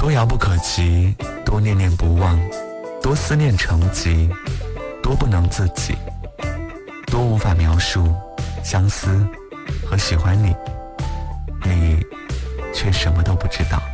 多遥不可及，多念念不忘，多思念成疾，多不能自己，多无法描述相思和喜欢你，你却什么都不知道。